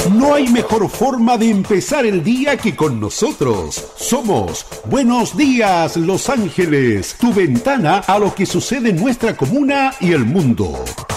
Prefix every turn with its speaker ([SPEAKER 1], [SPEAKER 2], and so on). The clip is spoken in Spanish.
[SPEAKER 1] No hay mejor forma de empezar el día que con nosotros. Somos Buenos Días, Los Ángeles, tu ventana a lo que sucede en nuestra comuna y el mundo.